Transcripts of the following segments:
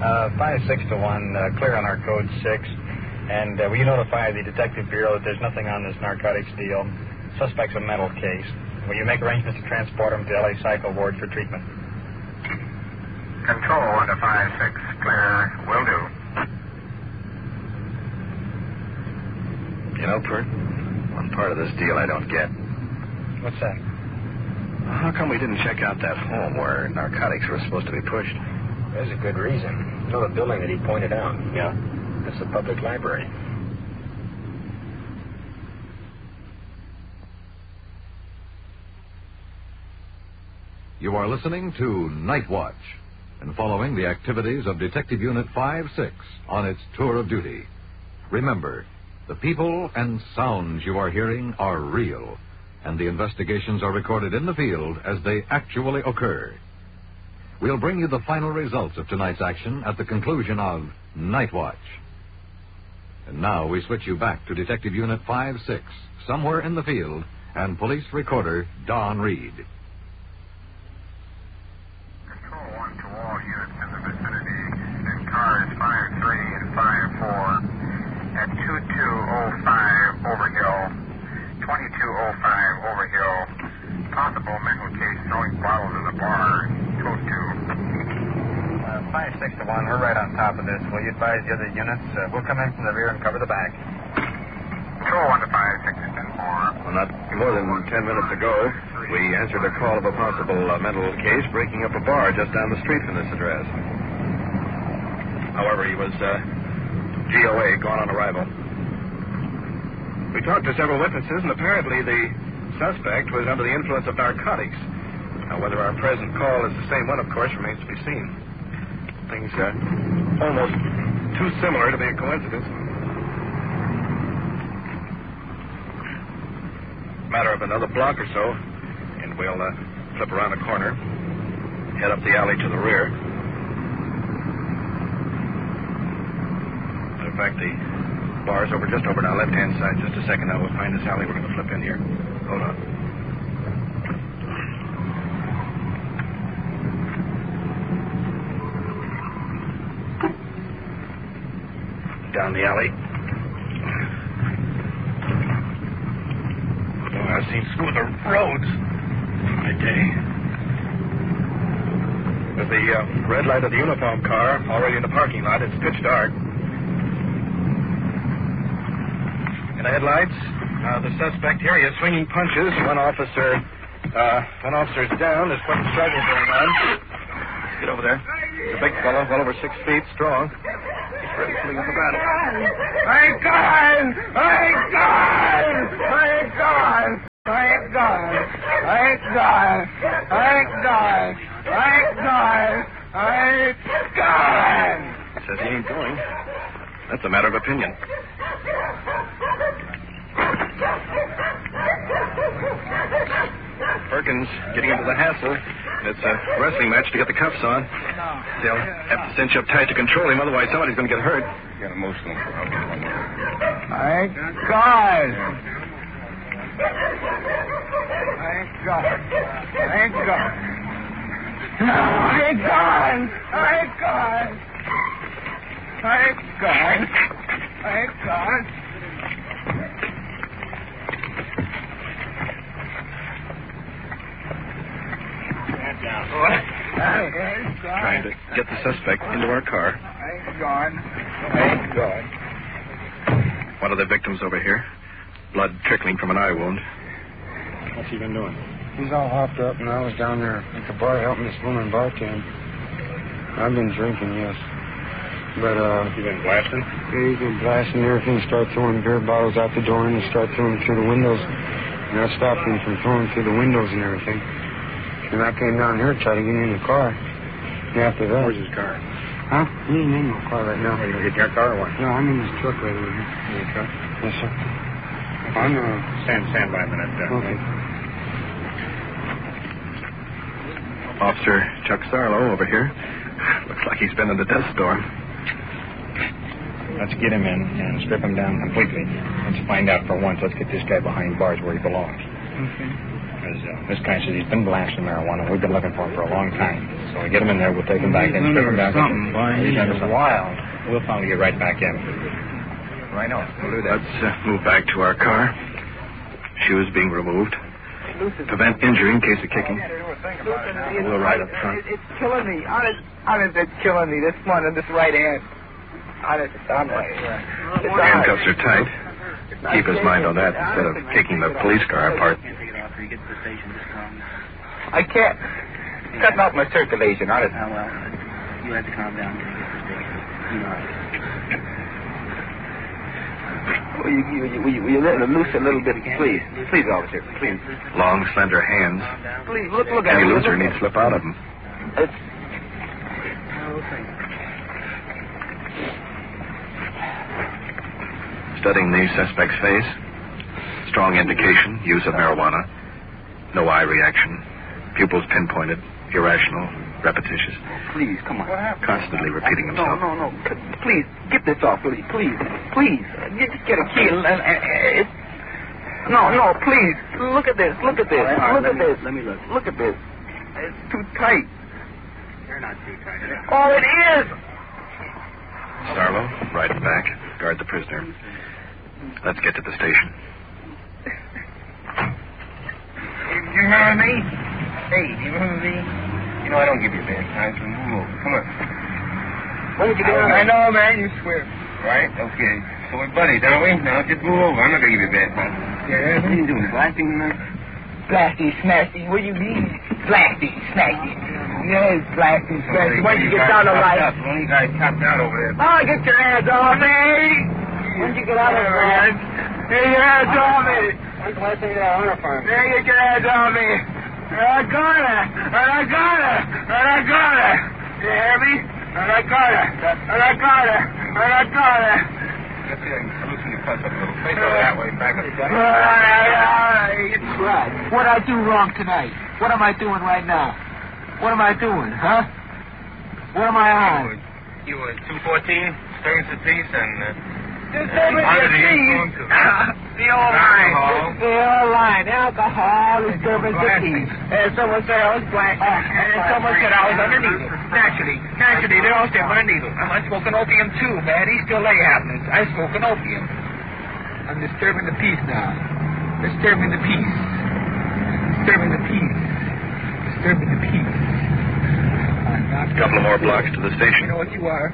5-6 to 1, clear on our code 6. And will you notify the Detective Bureau that there's nothing on this narcotics deal? Suspect's a mental case. Will you make arrangements to transport him to LA Psycho Ward for treatment? Control 1 to 5-6, clear. Will do. You know, Pert, one part of this deal I don't get. What's that? How come we didn't check out that home where narcotics were supposed to be pushed? There's a good reason. You know the building that he pointed out? Yeah? It's the public library. You are listening to Night Watch and following the activities of Detective Unit 5-6 on its tour of duty. Remember, the people and sounds you are hearing are real, and the investigations are recorded in the field as they actually occur. We'll bring you the final results of tonight's action at the conclusion of Night Watch. And now we switch you back to Detective Unit 5-6, somewhere in the field, and police recorder Don Reed. Control 1 to all units in the vicinity. In cars 5-3 and 5-4 at 2205 Overhill, 2205 Overhill. Possible mental case throwing bottles in the bar. Code 2. 5-6 to 1, we're right on top of this. Will you advise the other units? We'll come in from the rear and cover the back. Control 1 to 5-6 is 10-4. Well, not more than 10 minutes ago, we answered a call of a possible mental case breaking up a bar just down the street from this address. However, he was GOA, gone on arrival. We talked to several witnesses, and apparently the suspect was under the influence of narcotics. Now, whether our present call is the same one, of course, remains to be seen. Things almost too similar to be a coincidence. Matter of another block or so, and we'll flip around the corner, head up the alley to the rear. Matter of fact, the bar's just over on our left-hand side. Just a second now, we'll find this alley. We're going to flip in here. Hold on. Down the alley. Oh, I've seen smoother roads in my day. With the red light of the uniform car already in the parking lot, it's pitch dark. In the headlights, the suspect here, he is swinging punches. One officer's down. There's quite a struggle going on. Get over there. He's a big fellow, well over 6 feet, strong. Ready to fling up about it. My God! My God! My God! My God! My God! My God! My God! My God! Says he ain't going. That's a matter of opinion. Perkins getting into the hassle. It's a wrestling match to get the cuffs on. They'll have to cinch up tight to control him, otherwise somebody's going to get hurt. Get emotional. I'll get one more. My God! My God! My God! My God! My God! My God! My God! Trying to get the suspect into our car. Thank God. Thank God. One of the victims over here. Blood trickling from an eye wound. What's he been doing? He's all hopped up, and I was down there at the bar helping this woman bartend. I've been drinking, yes. But, You been blasting? yeah, he's been blasting everything, start throwing beer bottles out the door, and start throwing them through the windows. And I stopped him from throwing through the windows and everything. And I came down here to try to get in the car. And after that... Where's his car? Huh? He ain't in no car right now. Are you going to get your car or what? No, I'm in this truck right over here. In your truck? Yes, sir. I'm, Stand by a minute. Okay. Officer Chuck Sarlo over here. Looks like he's been in the death storm. Let's get him in and strip him down completely. Let's find out for once. Let's get this guy behind bars where he belongs. Okay. Because Miss Grant says he's been blasting marijuana. We've been looking for him for a long time. So we get him in there, we'll take him back in, strip him back. Something, boy. He's wild. We'll finally get right back in. Right on. We'll do that. Let's move back to our car. Shoes being removed. Prevent injury in case of kicking. We'll ride up front. It's killing me. Honest, it's killing me. This one and this right hand. Honest, it's on my... Handcuffs are tight. Keep his mind on that instead of kicking the police car apart. I can't. It's cutting off my circulation. Honest. Oh, well, you have to calm down. You know. Will you let him loose a little bit, please? Please, officer, please. Long, slender hands. Please, look at Any him. looser and he'd slip out of them. Studying the suspect's face. Strong indication, use of marijuana. No eye reaction. Pupils pinpointed. Irrational. Repetitious. Please, come on. Constantly repeating himself. No. Please, get this off, please. Please. You just get a key and No, please. Look at this. Look at this. Right, look at this. Let me look. Look at this. It's too tight. You're not too tight. Oh, it is. Sarlo, ride back. Guard the prisoner. Let's get to the station. You remember me? Hey, do you remember me? You know, I don't give you bad times. Move over. Come on. What would you do? I know, man. You swear. Right? Okay. So we're buddies, aren't we? Now, just move over. I'm not going to give you bad times. Yeah, what are you doing? Blasting tonight? Blasty, smashy. What do you mean? Blasty, smashy. Yes, blasty, smashy. Once you get down the light. One of you guys tapped out over there. Oh, get your hands off me. Once you get out of there, man. Get your hands off me. When's the last time you got a hunter farm? There, get your hands off me. I got it. You hear me? I got it. Let's see, I can loosen your punch up a little. Face over that way, back up. What'd I do wrong tonight? What am I doing right now? What am I doing, huh? What am I on? You were 214, disturbance of peace, and... under the influence of... The old line. Alcohol, disturbance of peace. And someone said I was black. And someone said I was under needle. Naturally, they all said I'm under needle. I'm smoking opium too, man. These still lay happenings. I'm smoking opium. I'm disturbing the peace now. Disturbing the peace. A couple of more blocks to the station. You know what you are?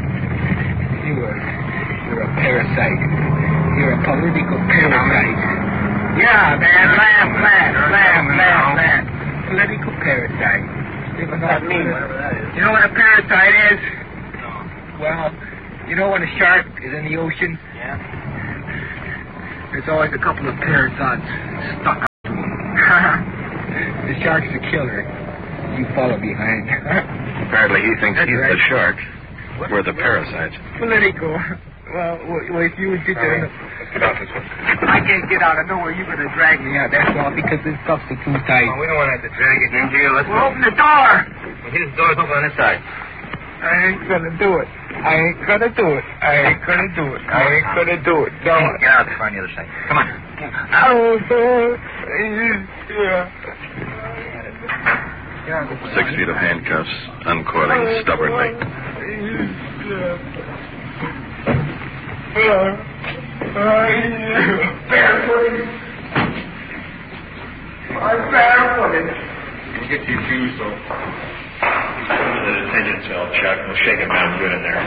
You're a parasite. You're a political parasite. Yeah, man. Laugh. Political parasite. You know what I mean? You know what a parasite is? No. Well, you know when a shark is in the ocean? Yeah. There's always a couple of parasites stuck up to him. The shark's a killer. You follow behind. Apparently he thinks he's the shark. We're the parasites. Political. Well, if you would get there... Let's get out this way. I can't get out. I know where you're going to drag me out. That's all, because this cuffs are too tight. We don't want to have to drag it in here. Let's open the door. Well, his door's open on this side. I ain't going to do it. Don't. Get out there on the other side. Come on. Yeah. 6 feet of handcuffs, uncoiling stubbornly. Barefooted. We'll get you shoes, so... Come to the detention cell, Chuck. We'll shake him down good in there.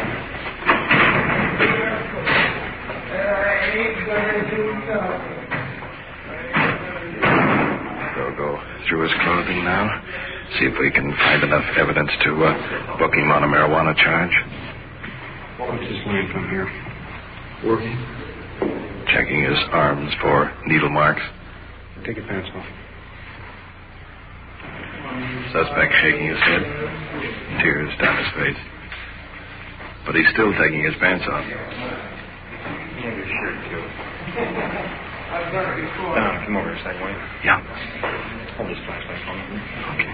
We'll go through his clothing now. See if we can find enough evidence to book him on a marijuana charge. What's this line from here? Working. Checking his arms for needle marks. Take your pants off. Suspect shaking his head. Tears down his face. But he's still taking his pants off. Come over a second, will you? Yeah. Hold this flashlight for me. Okay.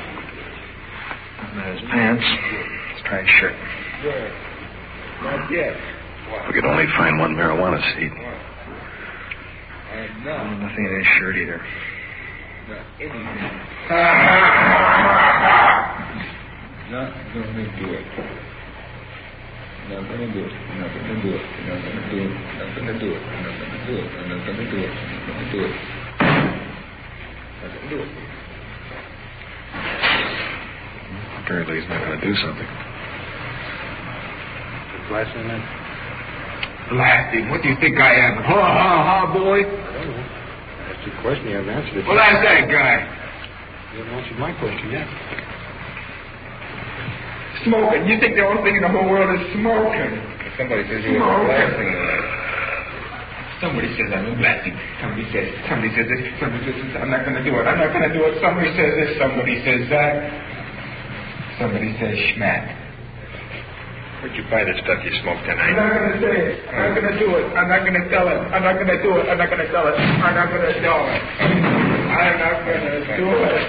His pants. Let's try his shirt. Not yet. We could only find one marijuana seed. Nothing in his shirt either. Not anything. Not gonna do it. Not gonna do it. Not gonna do it. Not gonna do it. Not gonna do it. Not gonna do it. Not gonna do it. Not gonna do it. Not gonna do it. Apparently he's not going to do something. Blast him in. Blast him. What do you think I am? Ha, boy? I don't know. That's your question. You haven't answered it. Well, that's that guy. You haven't answered my question yet. Smoking. You think the only thing in the whole world is smoking? Somebody says you were blasting him. Somebody says I'm blasting. Somebody says this. Somebody says this. I'm not going to do it. I'm not going to do it. Somebody says this. Somebody says that. Somebody says schmack. Where'd you buy the stuff you smoked tonight? I'm not going to say it. I'm not going to do it. I'm not going to tell it. I'm not going to do it. I'm not going to tell it. I'm not going to tell it. I'm not going to do it.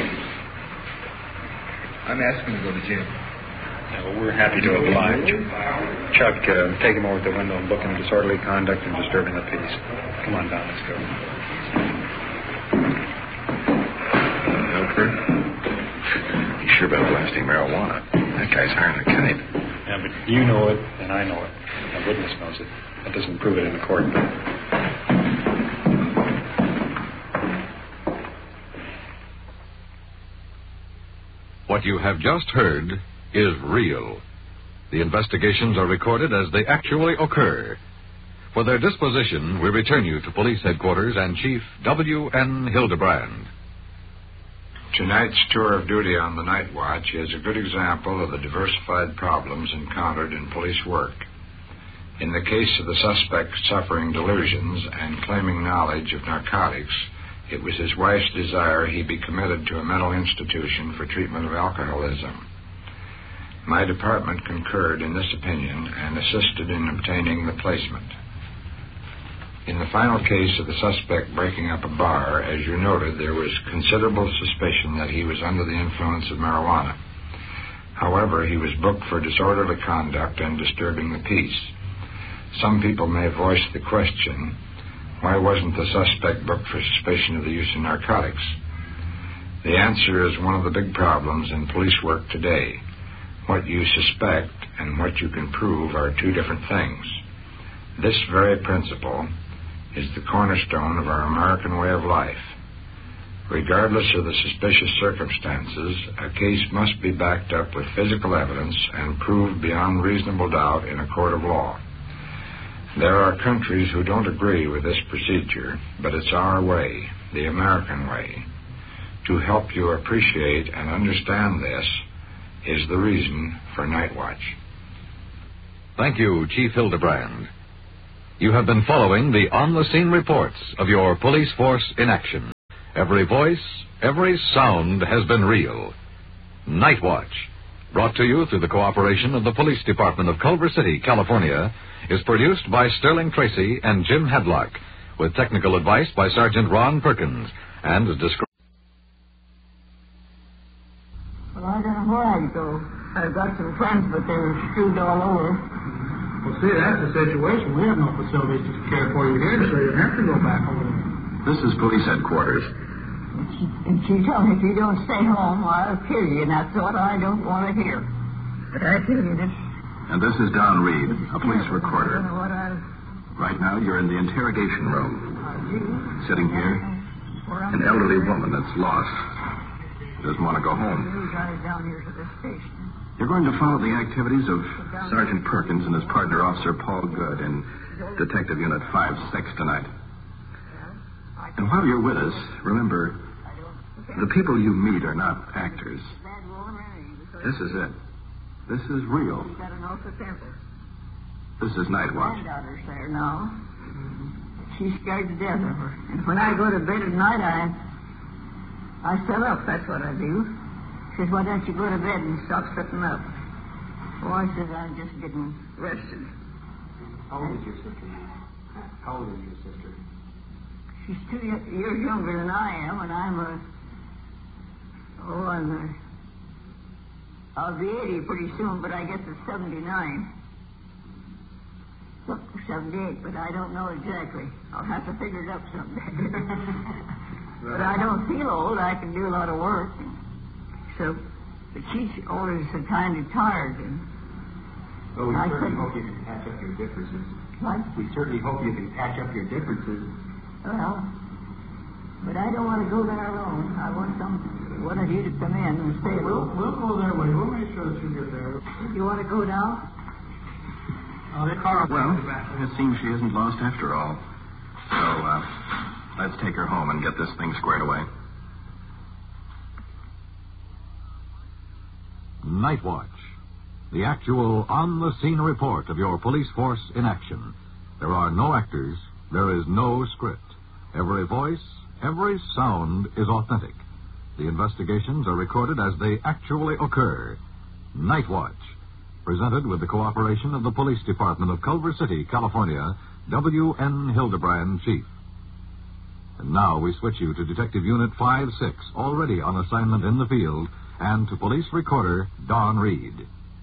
I'm asking to go to jail. Well, we're happy to oblige. Chuck, take him over to the window and book him disorderly conduct and disturbing the peace. Come on down, let's go. Milford? You sure about blasting marijuana? That guy's hiring a kite. Yeah, but you know it, and I know it. A witness knows it. That doesn't prove it in the court. What you have just heard is real. The investigations are recorded as they actually occur. For their disposition, we return you to Police Headquarters and Chief W.N. Hildebrand. Tonight's tour of duty on the Night Watch is a good example of the diversified problems encountered in police work. In the case of the suspect suffering delusions and claiming knowledge of narcotics, it was his wife's desire he be committed to a mental institution for treatment of alcoholism. My department concurred in this opinion and assisted in obtaining the placement. In the final case of the suspect breaking up a bar, as you noted, there was considerable suspicion that he was under the influence of marijuana. However, he was booked for disorderly conduct and disturbing the peace. Some people may voice the question, why wasn't the suspect booked for suspicion of the use of narcotics? The answer is one of the big problems in police work today. What you suspect and what you can prove are two different things. This very principle is the cornerstone of our American way of life. Regardless of the suspicious circumstances, a case must be backed up with physical evidence and proved beyond reasonable doubt in a court of law. There are countries who don't agree with this procedure, but it's our way, the American way. To help you appreciate and understand this is the reason for Night Watch. Thank you, Chief Hildebrand. You have been following the on-the-scene reports of your police force in action. Every voice, every sound has been real. Night Watch, brought to you through the cooperation of the Police Department of Culver City, California, is produced by Sterling Tracy and Jim Hadlock, with technical advice by Sergeant Ron Perkins, and is described. Well, I don't know where I'd go. I've got some friends, but they're screwed all over. Well, see, that's the situation. We have no facilities to care for you here, so you have to go back over there. This is police headquarters. And she told me if you don't stay home, I'll kill you, and that's what I don't want to hear. But I tell you this. And this is Don Reed, a police recorder. I don't know what Right now, you're in the interrogation room. Sitting here, an elderly woman that's lost. Doesn't want to go home. Down here to the station. You're going to follow the activities of Sergeant Perkins and his partner, Officer Paul Good, in Detective Unit 5-6 tonight. And while you're with us, remember, the people you meet are not actors. This is it. This is real. This is Night Watch. My daughter's there now. She's scared to death of her. And when I go to bed at night, I sit up. That's what I do. She says, why don't you go to bed and stop sitting up? Oh, I says, I'm just getting rested. How old is your sister? How old is your sister? She's 2 years younger than I am, and I'll be 80 pretty soon, but I guess it's 79. Look, 78, but I don't know exactly. I'll have to figure it up someday. But I don't feel old. I can do a lot of work. So, but she's always so kind of tired. And well, we certainly hope you can patch up your differences. What? We certainly hope you can patch up your differences. Well, but I don't want to go there alone. I want one of you to come in and stay. We'll go that way. We'll make sure that you get there. You want to go now? Well, it seems she isn't lost after all. So, let's take her home and get this thing squared away. Night Watch. The actual on-the-scene report of your police force in action. There are no actors. There is no script. Every voice, every sound is authentic. The investigations are recorded as they actually occur. Night Watch. Presented with the cooperation of the Police Department of Culver City, California, W.N. Hildebrand, Chief. And now we switch you to Detective Unit 5-6, already on assignment in the field, and to Police Recorder Don Reed.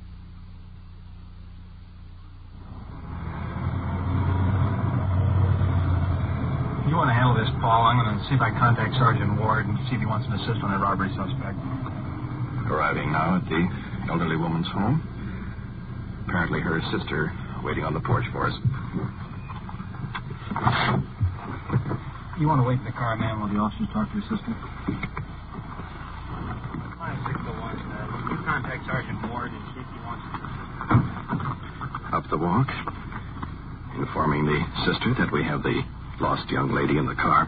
You want to handle this, Paul? I'm going to see if I contact Sergeant Ward and see if he wants an assist on that robbery suspect. Arriving now at the elderly woman's home. Apparently her sister waiting on the porch for us. You want to wait in the car, man, while the officers talk to your sister? 601. You contact Sergeant Ward and see if he wants an assist. Up the walk, informing the sister that we have the lost young lady in the car.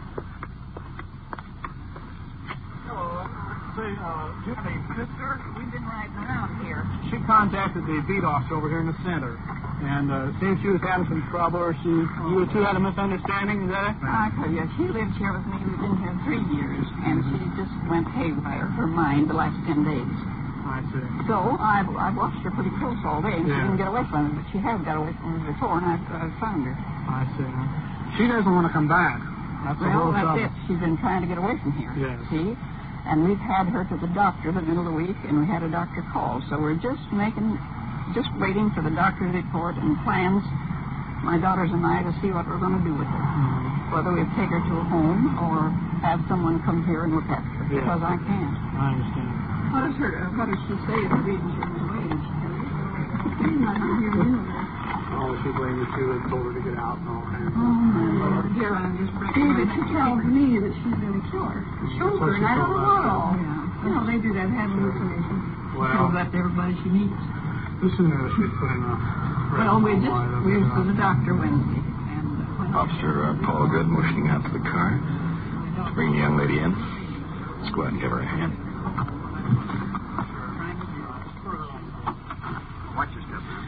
Hello. Say, do you have a sister? We've been riding around here. She contacted the beat officer over here in the center. And it seems she was having some trouble, or you two had a misunderstanding, is that it? I tell you, she lived here with me. We've been here 3 years, and she just went haywire, her mind, the last 10 days. I see. So I've watched her pretty close all day, and she didn't get away from me, but she has got away from me before, and I've found her. I see. She doesn't want to come back. That's the whole trouble. That's it. She's been trying to get away from here. Yes. See? And we've had her to the doctor the middle of the week, and we had a doctor call. So we're just waiting for the doctor's report and plans, my daughters and I, to see what we're going to do with her. Mm-hmm. Whether we take her to a home or have someone come here and look at her, because I can't. I understand. What does she say is the reason she was waiting? She's not here anymore. Oh, she blamed you too and told her to get out and all that. Oh, my Lord. Dear, I'm just breaking my she tells me that she's going to kill her. Children, I don't know what all. Yeah. You know, they do that, have hallucinations. Well, she tells that to everybody she meets. This is she's put in a... Well, we was to the doctor Wednesday. And Officer Paul Good motioning out to the car to bring the young lady in. Let's go ahead and give her a hand. Watch your step.